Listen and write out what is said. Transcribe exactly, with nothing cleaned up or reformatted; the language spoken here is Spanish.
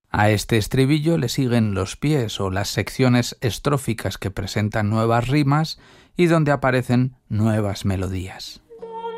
A este estribillo le siguen los pies o las secciones estróficas que presentan nuevas rimas y donde aparecen nuevas melodías.